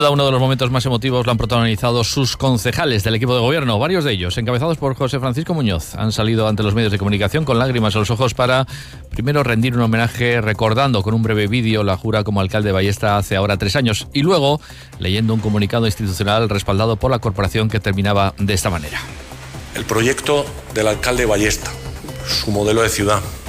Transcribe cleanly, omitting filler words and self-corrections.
Uno de los momentos más emotivos lo han protagonizado sus concejales del equipo de gobierno, varios de ellos, encabezados por José Francisco Muñoz. Han salido ante los medios de comunicación con lágrimas a los ojos para, primero, rendir un homenaje recordando con un breve vídeo la jura como alcalde de Ballesta hace ahora 3 años y luego leyendo un comunicado institucional respaldado por la corporación que terminaba de esta manera. El proyecto del alcalde de Ballesta, su modelo de ciudad,